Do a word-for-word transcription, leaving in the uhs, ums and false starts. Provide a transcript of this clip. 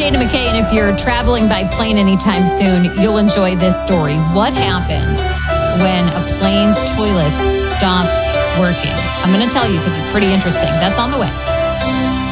Jada McKay, and if you're traveling by plane anytime soon, you'll enjoy this story. What happens when a plane's toilets stop working? I'm going to tell you because it's pretty interesting. That's on the way.